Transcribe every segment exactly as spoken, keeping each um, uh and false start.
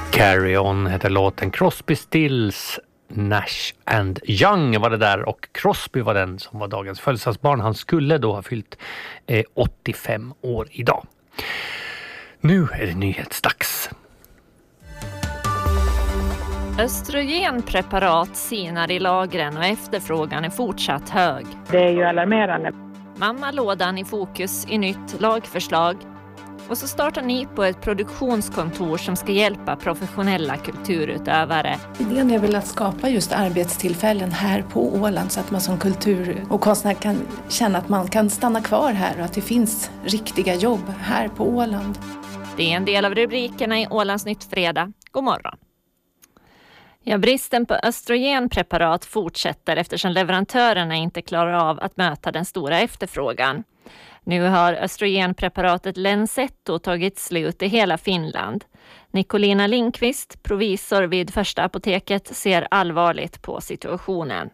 Carry On heter låten. Crosby, Stills, Nash and Young var det där, och Crosby var den som var dagens födelsedagsbarn. Han skulle då ha fyllt eh, åttiofem år idag. Nu är det nyhetsdags. Östrogenpreparat sinar i lagren och efterfrågan är fortsatt hög. Det är ju alarmerande. Mammalådan i fokus i nytt lagförslag. Och så startar ni på ett produktionskontor som ska hjälpa professionella kulturutövare. Idén är väl att skapa just arbetstillfällen här på Åland så att man som kultur- och konstnär kan känna att man kan stanna kvar här och att det finns riktiga jobb här på Åland. Det är en del av rubrikerna i Ålands Nytt fredag. God morgon. Ja, bristen på östrogenpreparat fortsätter eftersom leverantörerna inte klarar av att möta den stora efterfrågan. Nu har östrogenpreparatet Lenzetto tagit slut i hela Finland. Nicolina Lindqvist, provisor vid Första apoteket, ser allvarligt på situationen.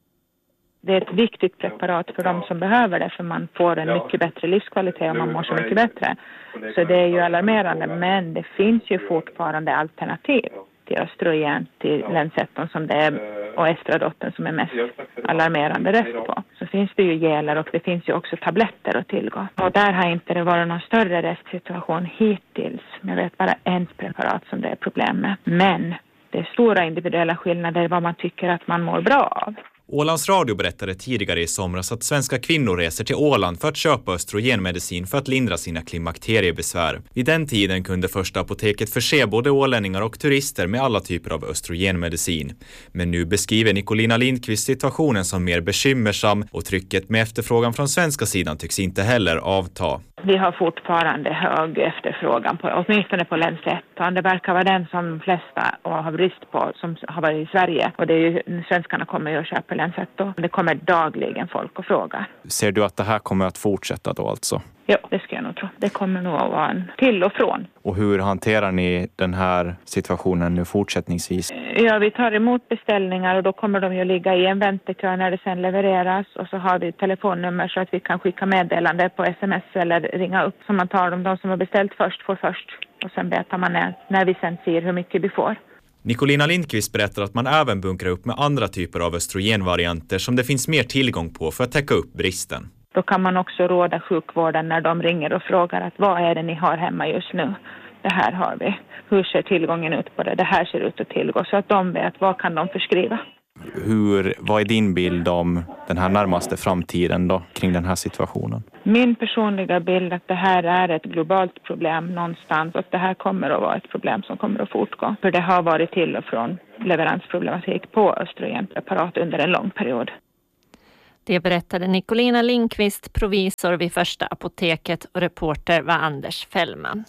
Det är ett viktigt preparat för de som behöver det, för man får en mycket bättre livskvalitet och man mår så mycket bättre. Så det är ju alarmerande, men det finns ju fortfarande alternativ till östrogen, till Lenzetto som det är, och estradotten som är mest alarmerande rest på. Så finns det ju geler och det finns ju också tabletter att tillgå. Och där har inte det varit någon större restsituation hittills. Jag vet bara en preparat som det är problem med. Men det är stora individuella skillnader vad man tycker att man mår bra av. Ålands Radio berättade tidigare i somras att svenska kvinnor reser till Åland för att köpa östrogenmedicin för att lindra sina klimakteriebesvär. Vid den tiden kunde Första apoteket förse både ålänningar och turister med alla typer av östrogenmedicin. Men nu beskriver Nicolina Lindqvist situationen som mer bekymmersam, och trycket med efterfrågan från svenska sidan tycks inte heller avta. Vi har fortfarande hög efterfrågan på, åtminstone på Lenzetto. Det verkar vara den som de flesta har brist på som har varit i Sverige. Och det är ju, svenskarna kommer ju att köpa Lenzetto. Det kommer dagligen folk och frågar. Ser du att det här kommer att fortsätta då alltså? Ja, det ska jag nog tro. Det kommer nog att vara en till och från. Och hur hanterar ni den här situationen nu fortsättningsvis? Ja, vi tar emot beställningar och då kommer de ju ligga i en väntekö när det sen levereras. Och så har vi telefonnummer så att vi kan skicka meddelande på sms eller ringa upp. Så man tar dem, de som har beställt först får först. Och sen betar man när, när vi sen ser hur mycket vi får. Nicolina Lindqvist berättar att man även bunkrar upp med andra typer av östrogenvarianter som det finns mer tillgång på för att täcka upp bristen. Då kan man också råda sjukvården när de ringer och frågar att vad är det ni har hemma just nu? Det här har vi. Hur ser tillgången ut på det? Det här ser ut att tillgå, så att de vet vad kan de förskriva. Hur, vad är din bild om den här närmaste framtiden då, kring den här situationen? Min personliga bild är att det här är ett globalt problem någonstans, och det här kommer att vara ett problem som kommer att fortgå. För det har varit till och från leveransproblematik på östrogenpreparat under en lång period. Det berättade Nicolina Lindqvist, provisor vid Första apoteket, och reporter var Anders Fällman.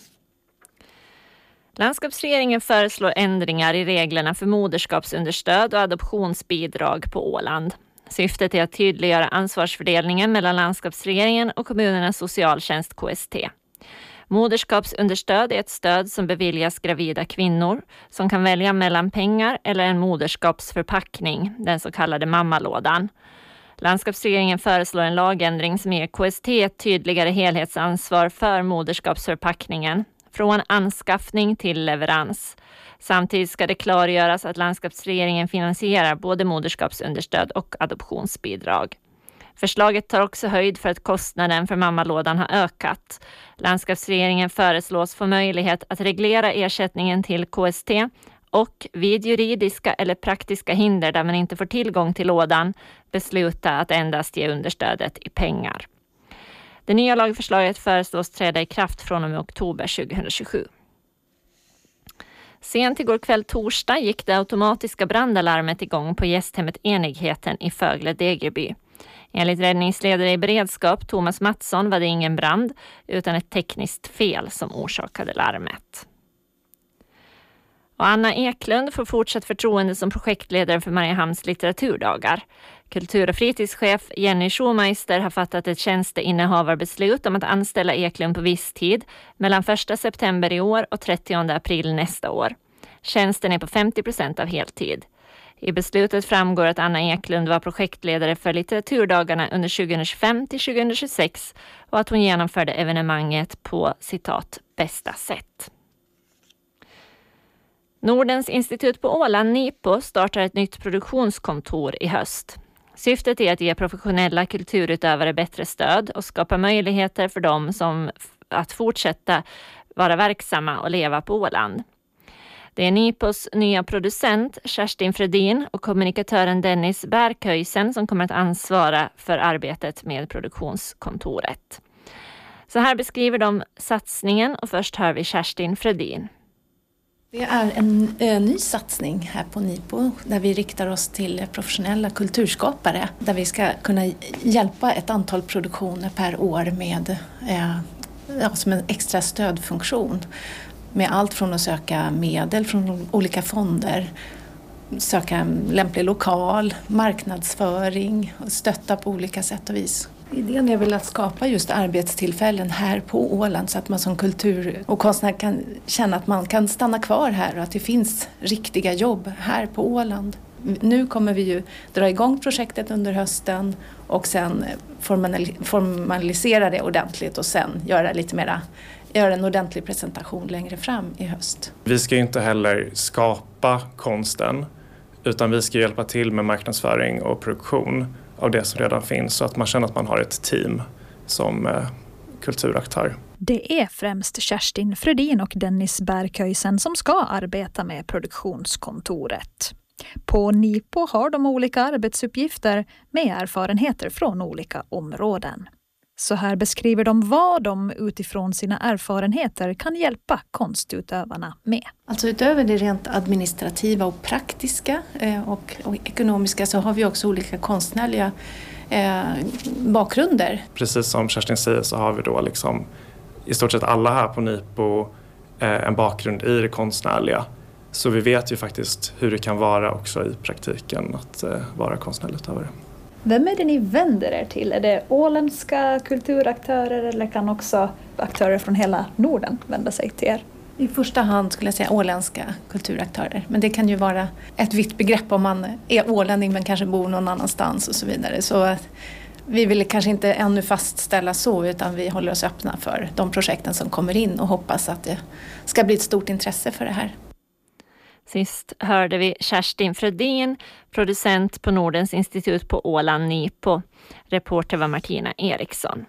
Landskapsregeringen föreslår ändringar i reglerna för moderskapsunderstöd och adoptionsbidrag på Åland. Syftet är att tydliggöra ansvarsfördelningen mellan landskapsregeringen och kommunernas socialtjänst K S T. Moderskapsunderstöd är ett stöd som beviljas gravida kvinnor som kan välja mellan pengar eller en moderskapsförpackning, den så kallade mammalådan. Landskapsregeringen föreslår en lagändring som ger K S T ett tydligare helhetsansvar för moderskapsförpackningen, från anskaffning till leverans. Samtidigt ska det klargöras att landskapsregeringen finansierar både moderskapsunderstöd och adoptionsbidrag. Förslaget tar också höjd för att kostnaden för mammalådan har ökat. Landskapsregeringen föreslås få möjlighet att reglera ersättningen till K S T och vid juridiska eller praktiska hinder där man inte får tillgång till lådan besluta att endast ge understödet i pengar. Det nya lagförslaget föreslås träda i kraft från och med oktober tjugohundratjugosju. Sent igår kväll torsdag gick det automatiska brandalarmet igång på gästhemmet Enigheten i Fögle Degerby. Enligt räddningsledare i beredskap Thomas Mattsson var det ingen brand utan ett tekniskt fel som orsakade larmet. Och Anna Eklund får fortsatt förtroende som projektledare för Mariehamns litteraturdagar. Kultur- och fritidschef Jenny Schumeister har fattat ett tjänsteinnehavarbeslut om att anställa Eklund på viss tid mellan första september i år och trettionde april nästa år. Tjänsten är på femtio procent av heltid. I beslutet framgår att Anna Eklund var projektledare för litteraturdagarna under tjugohundratjugofem till tjugohundratjugosex och att hon genomförde evenemanget på citat bästa sätt. Nordens institut på Åland, NIPO, startar ett nytt produktionskontor i höst. Syftet är att ge professionella kulturutövare bättre stöd och skapa möjligheter för dem som att fortsätta vara verksamma och leva på Åland. Det är NIPOs nya producent Kerstin Fredin och kommunikatören Dennis Bärköjsen som kommer att ansvara för arbetet med produktionskontoret. Så här beskriver de satsningen och först hör vi Kerstin Fredin. Det är en ö, ny satsning här på NIPO där vi riktar oss till professionella kulturskapare. Där vi ska kunna hjälpa ett antal produktioner per år med eh, ja, som en extra stödfunktion. Med allt från att söka medel från olika fonder, söka en lämplig lokal, marknadsföring och stötta på olika sätt och vis. Idén är väl att skapa just arbetstillfällen här på Åland så att man som kultur- och konstnär kan känna att man kan stanna kvar här och att det finns riktiga jobb här på Åland. Nu kommer vi ju dra igång projektet under hösten och sen formalisera det ordentligt och sen göra lite mera, göra en ordentlig presentation längre fram i höst. Vi ska ju inte heller skapa konsten utan vi ska hjälpa till med marknadsföring och produktion av det som redan finns så att man känner att man har ett team som eh, kulturaktör. Det är främst Kerstin Fredin och Dennis Bärköjsen som ska arbeta med produktionskontoret. På NIPO har de olika arbetsuppgifter med erfarenheter från olika områden. Så här beskriver de vad de utifrån sina erfarenheter kan hjälpa konstutövarna med. Alltså utöver det rent administrativa och praktiska eh, och, och ekonomiska så har vi också olika konstnärliga eh, bakgrunder. Precis som Kerstin säger så har vi då liksom i stort sett alla här på NIPO eh, en bakgrund i det konstnärliga. Så vi vet ju faktiskt hur det kan vara också i praktiken att eh, vara konstnärutövare. Vem är det ni vänder er till? Är det åländska kulturaktörer eller kan också aktörer från hela Norden vända sig till er? I första hand skulle jag säga åländska kulturaktörer. Men det kan ju vara ett vitt begrepp om man är ålänning men kanske bor någon annanstans och så vidare. Så vi vill kanske inte ännu fastställa så utan vi håller oss öppna för de projekten som kommer in och hoppas att det ska bli ett stort intresse för det här. Sist hörde vi Kerstin Fredin, producent på Nordens institut på Åland, NIPO. Reporter var Martina Eriksson.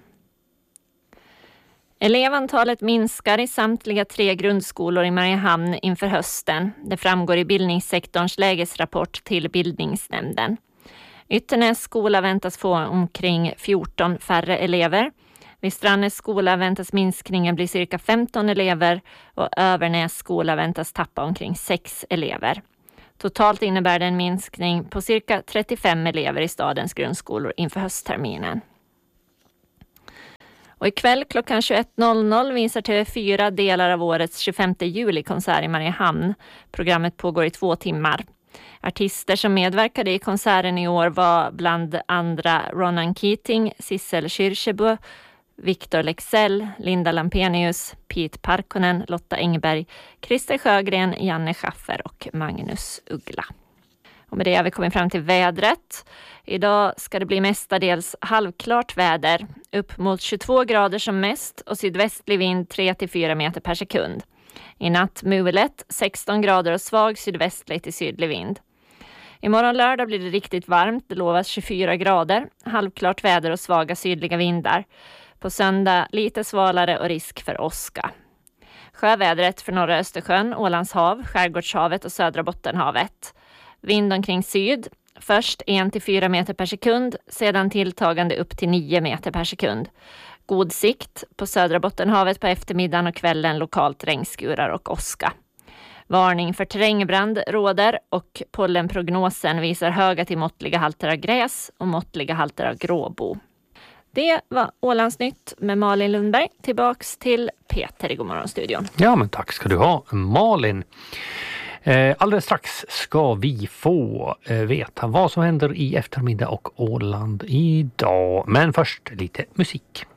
Elevantalet minskar i samtliga tre grundskolor i Mariehamn inför hösten. Det framgår i bildningssektorns lägesrapport till bildningsnämnden. Ytternäs skola väntas få omkring fjorton färre elever. Vid Strandnäs skola väntas minskningen bli cirka femton elever och Övernäs skola väntas tappa omkring sex elever. Totalt innebär det en minskning på cirka trettiofem elever i stadens grundskolor inför höstterminen. Och ikväll klockan tjugoett noll noll visar T V fyra delar av årets tjugofemte juli-konsert i Mariehamn. Programmet pågår i två timmar. Artister som medverkade i konserten i år var bland andra Ronan Keating, Sissel Kyrkjebø, Victor Lexell, Linda Lampenius, Pete Parkkonen, Lotta Engberg, Christer Sjögren, Janne Schaffer och Magnus Uggla. Och med det har vi kommit fram till vädret. Idag ska det bli mestadels halvklart väder, upp mot tjugotvå grader som mest och sydvästlig vind tre till fyra meter per sekund. I natt mulet sexton grader och svag sydvästlig till sydlig vind. Imorgon lördag blir det riktigt varmt, det lovas tjugofyra grader, halvklart väder och svaga sydliga vindar. På söndag lite svalare och risk för åska. Sjövädret för norra Östersjön, Ålands hav, Skärgårdshavet och södra Bottenhavet. Vind omkring syd, först en till fyra meter per sekund, sedan tilltagande upp till nio meter per sekund. God sikt, på södra Bottenhavet på eftermiddagen och kvällen lokalt regnskurar och åska. Varning för terrängbrand råder och pollenprognosen visar höga till måttliga halter av gräs och måttliga halter av gråbo. Det var Ålandsnytt med Malin Lundberg. Tillbaks till Peter i Godmorgonstudion. Ja, men tack ska du ha, Malin. Eh, alldeles strax ska vi få eh, veta vad som händer i eftermiddag och Åland idag. Men först lite musik.